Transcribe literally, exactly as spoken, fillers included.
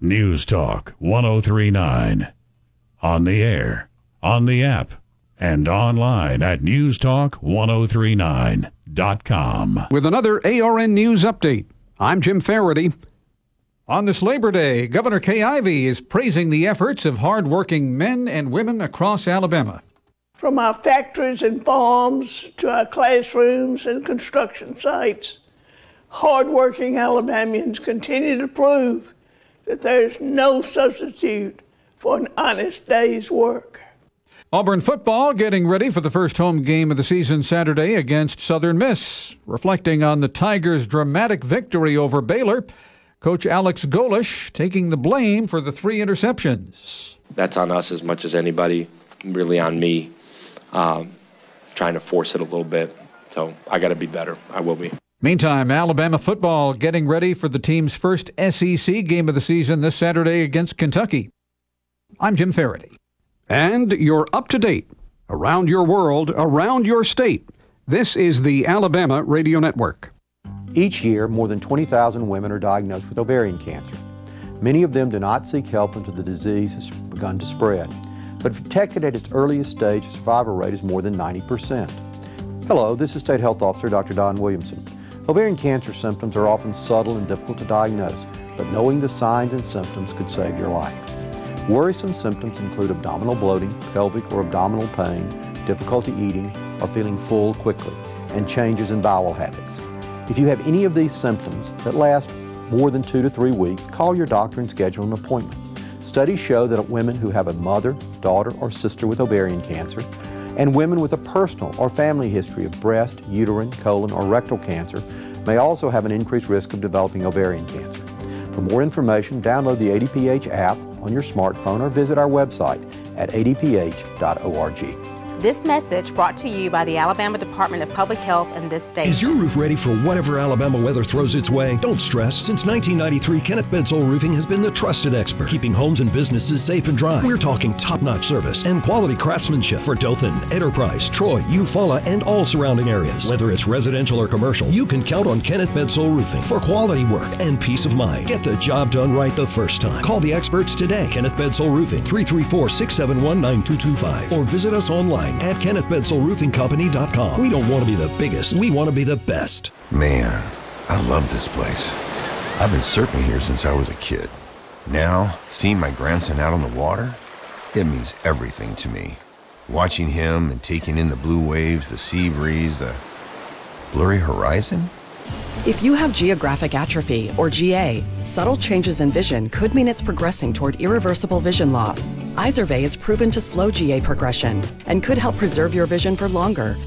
News Talk one oh three point nine. On the air, on the app, and online at news talk ten thirty-nine dot com. With another A R N News Update, I'm Jim Faraday. On this Labor Day, Governor Kay Ivey is praising the efforts of hard-working men and women across Alabama. From our factories and farms to our classrooms and construction sites, hard-working Alabamians continue to prove that there's no substitute for an honest day's work. Auburn football getting ready for the first home game of the season Saturday against Southern Miss. Reflecting on the Tigers' dramatic victory over Baylor, Coach Alex Golish taking the blame for the three interceptions. That's on us as much as anybody, really on me, um, trying to force it a little bit. So I got to be better. I will be. Meantime, Alabama football getting ready for the team's first S E C game of the season this Saturday against Kentucky. I'm Jim Faraday. And you're up to date. Around your world, around your state. This is the Alabama Radio Network. Each year, more than twenty thousand women are diagnosed with ovarian cancer. Many of them do not seek help until the disease has begun to spread. But if detected at its earliest stage, the survival rate is more than ninety percent. Hello, this is State Health Officer Doctor Don Williamson. Ovarian cancer symptoms are often subtle and difficult to diagnose, but knowing the signs and symptoms could save your life. Worrisome symptoms include abdominal bloating, pelvic or abdominal pain, difficulty eating, or feeling full quickly, and changes in bowel habits. If you have any of these symptoms that last more than two to three weeks, call your doctor and schedule an appointment. Studies show that women who have a mother, daughter, or sister with ovarian cancer, and women with a personal or family history of breast, uterine, colon, or rectal cancer may also have an increased risk of developing ovarian cancer. For more information, download the A D P H app on your smartphone or visit our website at a d p h dot org. This message brought to you by the Alabama Department of Public Health and this state. Is your roof ready for whatever Alabama weather throws its way? Don't stress. Since nineteen ninety-three, Kenneth Bedsole Roofing has been the trusted expert, keeping homes and businesses safe and dry. We're talking top-notch service and quality craftsmanship for Dothan, Enterprise, Troy, Eufaula, and all surrounding areas. Whether it's residential or commercial, you can count on Kenneth Bedsole Roofing for quality work and peace of mind. Get the job done right the first time. Call the experts today. Kenneth Bedsole Roofing, three three four, six seven one, nine two two five, or visit us online at kenneth bedsole roofing company dot com. We don't want to be the biggest. We want to be the best. Man, I love this place. I've been surfing here since I was a kid. Now, seeing my grandson out on the water, it means everything to me. Watching him and taking in the blue waves, the sea breeze, the blurry horizon. If you have geographic atrophy, or G A, subtle changes in vision could mean it's progressing toward irreversible vision loss. Izervay is proven to slow G A progression and could help preserve your vision for longer.